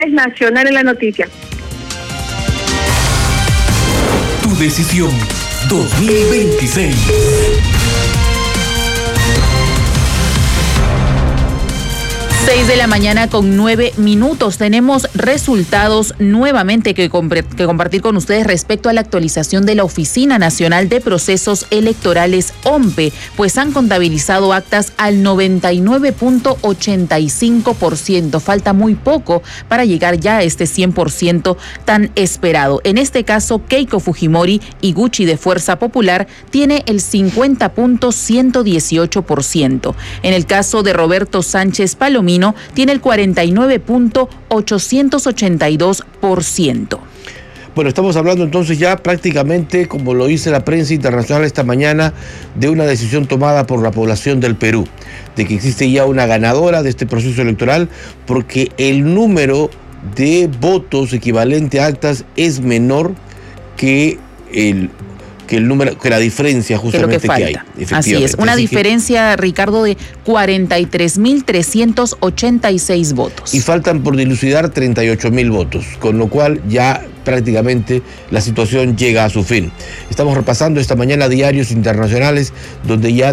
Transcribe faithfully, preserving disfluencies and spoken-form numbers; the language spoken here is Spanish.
Es Nacional en la noticia. Tu decisión dos mil veintiséis. seis de la mañana con nueve minutos. Tenemos resultados nuevamente que, que compartir con ustedes respecto a la actualización de la Oficina Nacional de Procesos Electorales, O M P E, pues han contabilizado actas al noventa y nueve punto ochenta y cinco por ciento. Falta muy poco para llegar ya a este cien por ciento tan esperado. En este caso, Keiko Fujimori Iguchi de Fuerza Popular tiene el cincuenta punto ciento dieciocho por ciento. En el caso de Roberto Sánchez Palomino, tiene el cuarenta y nueve punto ochocientos ochenta y dos por ciento. Bueno, estamos hablando entonces ya prácticamente, como lo dice la prensa internacional esta mañana, de una decisión tomada por la población del Perú, de que existe ya una ganadora de este proceso electoral, porque el número de votos equivalente a actas es menor que el que el número, que la diferencia justamente que, que hay. Así es, una Así diferencia, que, Ricardo, de cuarenta y tres mil trescientos ochenta y seis votos. Y faltan por dilucidar treinta y ocho mil votos, con lo cual ya prácticamente la situación llega a su fin. Estamos repasando esta mañana diarios internacionales donde ya